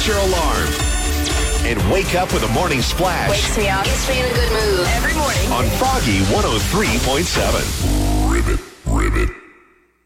your alarm. And wake up with a morning splash. Wakes me up. Gets me in a good mood. Every morning. On Froggy 103.7. Ribbit.